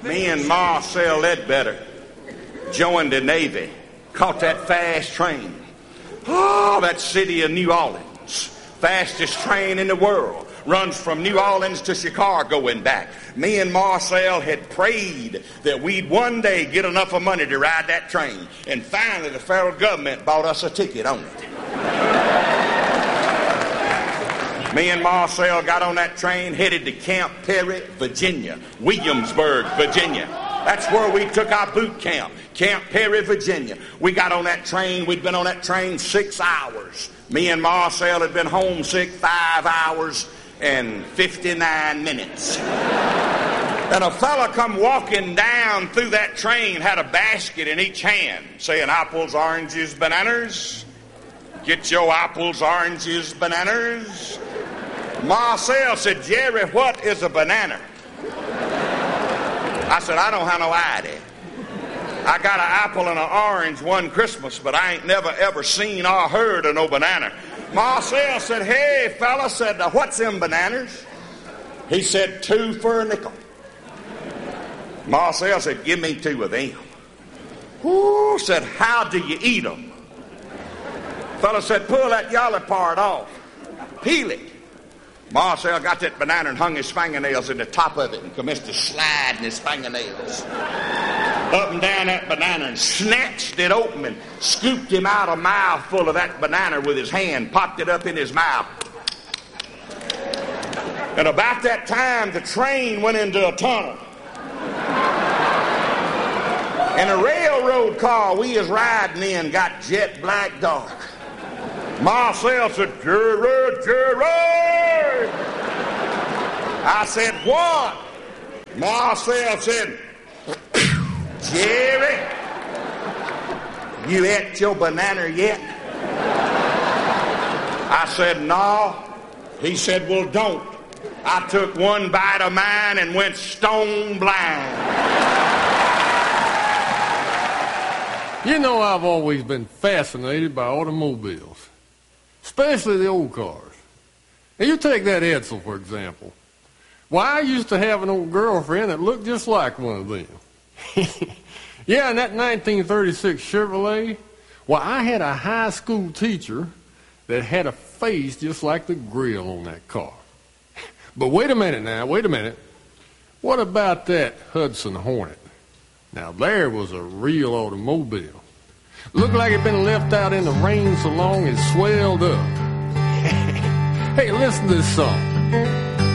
Me and Marcel Ledbetter joined the Navy, caught that fast train. Oh, that city of New Orleans, fastest train in the world, runs from New Orleans to Chicago and back. Me and Marcel had prayed that we'd one day get enough of money to ride that train, and finally the federal government bought us a ticket on it. Me and Marcel got on that train, headed to Camp Perry, Virginia, Williamsburg, Virginia. That's where we took our boot camp, Camp Perry, Virginia. We got on that train. We'd been on that train 6 hours. Me and Marcel had been homesick 5 hours and 59 minutes. And a fella come walking down through that train, had a basket in each hand, saying, apples, oranges, bananas. Get your apples, oranges, bananas. Marcel said, Jerry, what is a banana? I said, I don't have no idea. I got an apple and an orange one Christmas, but I ain't never ever seen or heard of no banana. Marcel said, hey, fella, said, what's them bananas? He said, 2 for a nickel. Marcel said, give me 2 of them. Ooh, said, how do you eat them? Fella said, pull that yellow part off. Peel it. Marcel got that banana and hung his fingernails in the top of it and commenced to slide in his fingernails up and down that banana and snatched it open and scooped him out a mouthful of that banana with his hand, popped it up in his mouth. And about that time, the train went into a tunnel. And a railroad car we was riding in got jet black dark. Marcel said, Jerry, Jerry. I said, what? Marcel said, Jerry, you ate your banana yet? I said, no. He said, well, don't. I took one bite of mine and went stone blind. You know, I've always been fascinated by automobiles, especially the old cars. Now, you take that Edsel, for example. Well, I used to have an old girlfriend that looked just like one of them. Yeah, in that 1936 Chevrolet, well, I had a high school teacher that had a face just like the grill on that car. But wait a minute now, wait a minute. What about that Hudson Hornet? Now, there was a real automobile. Looked like it'd been left out in the rain so long it swelled up. Hey, listen to this song.